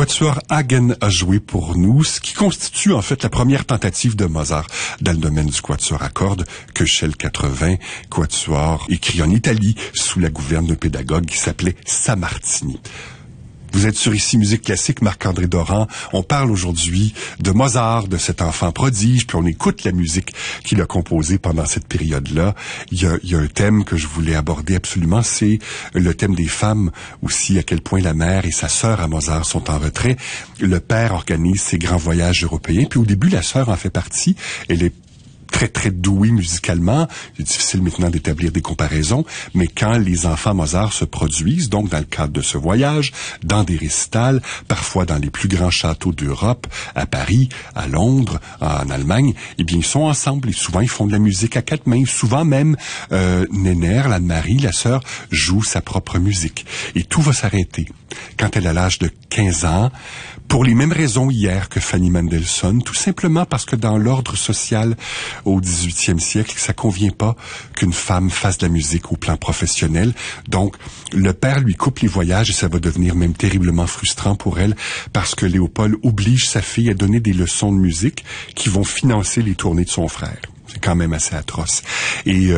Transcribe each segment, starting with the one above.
Quatuor Hagen a joué pour nous, ce qui constitue en fait la première tentative de Mozart dans le domaine du quatuor à cordes, Köchel 80, quatuor écrit en Italie sous la gouverne d'un pédagogue qui s'appelait Sammartini. Vous êtes sur Ici Musique Classique, Marc-André Doran. On parle aujourd'hui de Mozart, de cet enfant prodige, puis on écoute la musique qu'il a composée pendant cette période-là. Il y a un thème que je voulais aborder absolument, c'est le thème des femmes aussi, à quel point la mère et sa sœur à Mozart sont en retrait. Le père organise ses grands voyages européens, puis au début, la sœur en fait partie. Elle est très, très doué musicalement. C'est difficile maintenant d'établir des comparaisons, mais quand les enfants Mozart se produisent, donc dans le cadre de ce voyage, dans des récitals, parfois dans les plus grands châteaux d'Europe, à Paris, à Londres, en Allemagne, eh bien, ils sont ensemble et souvent ils font de la musique à quatre mains. Souvent même, Nenner, l'Anne-Marie, la sœur, joue sa propre musique. Et tout va s'arrêter quand elle a l'âge de 15 ans, pour les mêmes raisons hier que Fanny Mendelssohn, tout simplement parce que dans l'ordre social au 18e siècle, ça convient pas qu'une femme fasse de la musique au plan professionnel. Donc, le père lui coupe les voyages et ça va devenir même terriblement frustrant pour elle parce que Léopold oblige sa fille à donner des leçons de musique qui vont financer les tournées de son frère. C'est quand même assez atroce. Et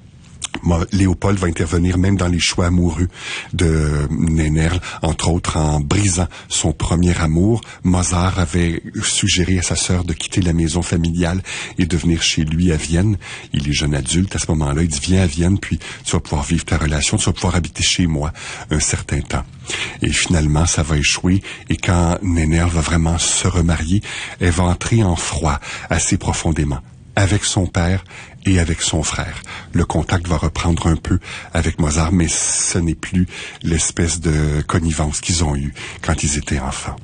Léopold va intervenir même dans les choix amoureux de Nenner, entre autres en brisant son premier amour. Mozart avait suggéré à sa sœur de quitter la maison familiale et de venir chez lui à Vienne. Il est jeune adulte à ce moment-là. Il dit, viens à Vienne, puis tu vas pouvoir vivre ta relation, tu vas pouvoir habiter chez moi un certain temps. Et finalement, ça va échouer. Et quand Nenner va vraiment se remarier, elle va entrer en froid assez profondément avec son père et avec son frère. Le contact va reprendre un peu avec Mozart, mais ce n'est plus l'espèce de connivence qu'ils ont eue quand ils étaient enfants.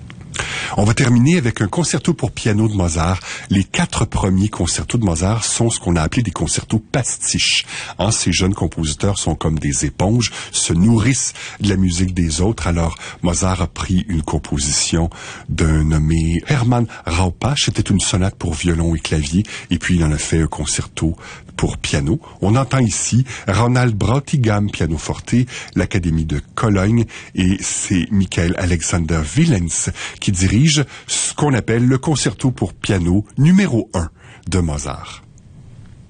On va terminer avec un concerto pour piano de Mozart. Les 4 premiers concertos de Mozart sont ce qu'on a appelé des concertos pastiches. Ces jeunes compositeurs sont comme des éponges, se nourrissent de la musique des autres. Alors, Mozart a pris une composition d'un nommé Hermann Raupach. C'était une sonate pour violon et clavier. Et puis, il en a fait un concerto pour piano. On entend ici Ronald Bräutigam, pianoforte, l'Académie de Cologne, et c'est Michael Alexander Willens qui dirige ce qu'on appelle le concerto pour piano numéro 1 de Mozart.